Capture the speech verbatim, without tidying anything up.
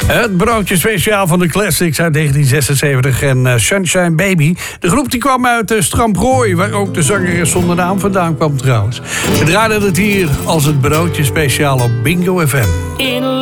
Het broodje speciaal van de Classics uit negentien zesenzeventig en uh, Sunshine Baby. De groep die kwam uit uh, Stramprooi, waar ook de zangeres zonder naam vandaan kwam trouwens. We draaiden het hier als het broodje speciaal op Bingo F M.